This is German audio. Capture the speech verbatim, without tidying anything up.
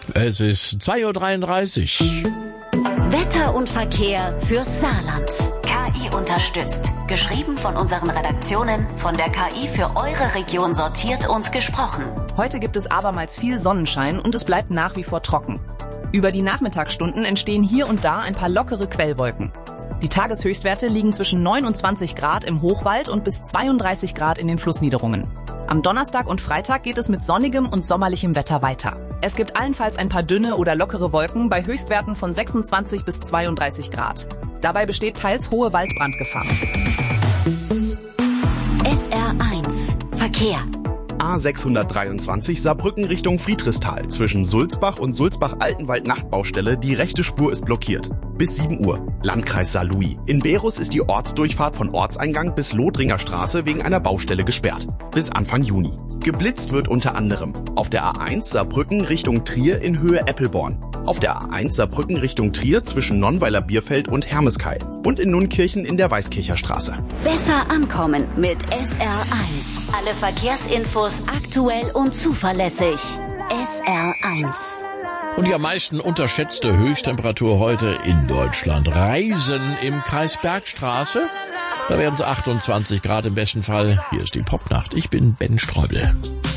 Es ist zwei Uhr dreiunddreißig. Wetter und Verkehr fürs Saarland. K I unterstützt. Geschrieben von unseren Redaktionen, von der K I für eure Region sortiert und gesprochen. Heute gibt es abermals viel Sonnenschein und es bleibt nach wie vor trocken. Über die Nachmittagsstunden entstehen hier und da ein paar lockere Quellwolken. Die Tageshöchstwerte liegen zwischen neunundzwanzig Grad im Hochwald und bis zweiunddreißig Grad in den Flussniederungen. Am Donnerstag und Freitag geht es mit sonnigem und sommerlichem Wetter weiter. Es gibt allenfalls ein paar dünne oder lockere Wolken bei Höchstwerten von sechsundzwanzig bis zweiunddreißig Grad. Dabei besteht teils hohe Waldbrandgefahr. S R eins Verkehr. A sechshundertdreiundzwanzig Saarbrücken Richtung Friedrichsthal. Zwischen Sulzbach und Sulzbach-Altenwald-Nachtbaustelle. Die rechte Spur ist blockiert. Bis sieben Uhr. Landkreis Saarlouis. In Berus ist die Ortsdurchfahrt von Ortseingang bis Lothringer Straße wegen einer Baustelle gesperrt. Bis Anfang Juni. Geblitzt wird unter anderem auf der A eins Saarbrücken Richtung Trier in Höhe Eppelborn. Auf der A eins Saarbrücken Richtung Trier zwischen Nonnweiler Bierfeld und Hermeskeil. Und in Nunkirchen in der Weißkircher Straße. Besser ankommen mit S R eins. Alle Verkehrsinfos aktuell und zuverlässig. S R eins. Und die am meisten unterschätzte Höchsttemperatur heute in Deutschland. Reisen im Kreis Bergstraße. Da werden es achtundzwanzig Grad im besten Fall. Hier ist die Popnacht. Ich bin Ben Streubel.